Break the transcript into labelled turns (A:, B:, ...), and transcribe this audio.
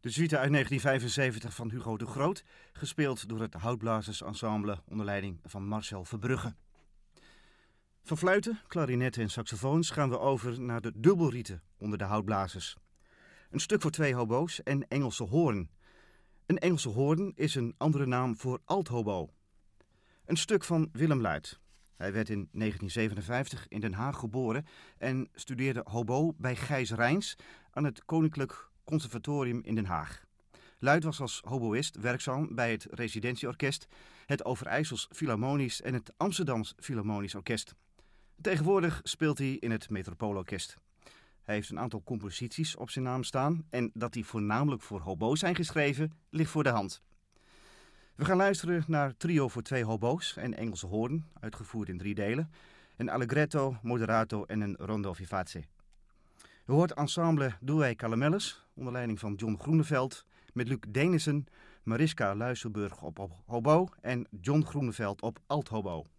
A: De suite uit 1975 van Hugo de Groot, gespeeld door het Houtblazersensemble onder leiding van Marcel Verbrugge. Van fluiten, klarinetten en saxofoons gaan we over naar de dubbelrieten onder de houtblazers. Een stuk voor 2 hobo's en Engelse hoorn. Een Engelse hoorn is een andere naam voor althobo. Een stuk van Willem Luit. Hij werd in 1957 in Den Haag geboren en studeerde hobo bij Gijs Rijns aan het Koninklijk Conservatorium in Den Haag. Luit was als hoboïst werkzaam bij het Residentieorkest, het Overijssels Philharmonisch en het Amsterdams Philharmonisch Orkest. Tegenwoordig speelt hij in het Metropoolorkest. Hij heeft een aantal composities op zijn naam staan en dat die voornamelijk voor hobo's zijn geschreven, ligt voor de hand. We gaan luisteren naar Trio voor 2 hobo's en Engelse hoorn, uitgevoerd in 3 delen, een allegretto, moderato en een rondo vivace. U hoort ensemble Douai Calamelles, onder leiding van John Groeneveld, met Luc Denissen, Mariska Luiselburg op hobo en John Groeneveld op althobo.